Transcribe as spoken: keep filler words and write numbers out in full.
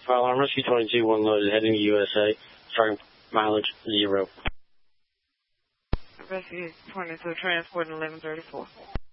File on Rescue twenty-two, one loaded, heading to U S A, starting mileage zero. Rescue twenty-two, transporting eleven thirty-four.